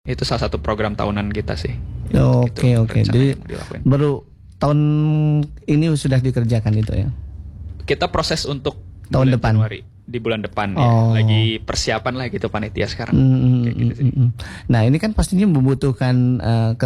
Itu salah satu program tahunan kita sih. Oke. Jadi dilakuin. baru tahun ini sudah dikerjakan itu ya? Kita proses untuk tahun bulan depan. Januari, di bulan depan ya. Lagi persiapan lah gitu panitia sekarang. Kayak gitu sih. Nah ini kan pastinya membutuhkan